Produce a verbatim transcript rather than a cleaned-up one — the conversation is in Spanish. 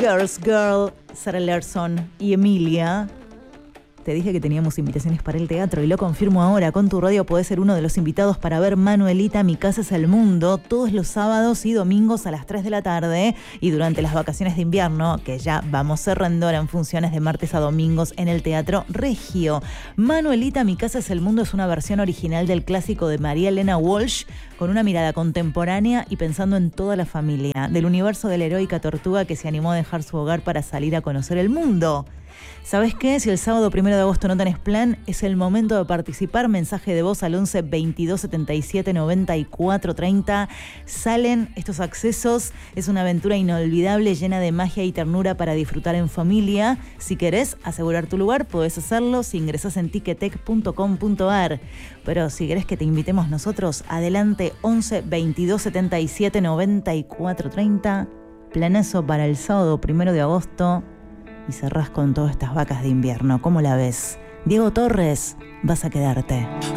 Girls Girl, Sarah Larson y Emilia. Te dije que teníamos invitaciones para el teatro y lo confirmo ahora. Con tu radio podés ser uno de los invitados para ver Manuelita, Mi Casa es el Mundo, todos los sábados y domingos a las tres de la tarde. Y durante las vacaciones de invierno, que ya vamos cerrando, harán funciones de martes a domingos en el Teatro Regio. Manuelita, Mi Casa es el Mundo es una versión original del clásico de María Elena Walsh, con una mirada contemporánea y pensando en toda la familia, del universo de la heroica tortuga que se animó a dejar su hogar para salir a conocer el mundo. ¿Sabes qué? Si el sábado primero de agosto no tenés plan, es el momento de participar. Mensaje de voz al once veintidós setenta y siete noventa y cuatro treinta. Salen estos accesos. Es una aventura inolvidable, llena de magia y ternura para disfrutar en familia. Si querés asegurar tu lugar, podés hacerlo si ingresás en ticketek punto com punto ar. Pero si querés que te invitemos nosotros, adelante, once veintidós setenta y siete noventa y cuatro treinta. Planazo para el sábado primero de agosto. Y cerrás con todas estas vacas de invierno. ¿Cómo la ves? Diego Torres, vas a quedarte.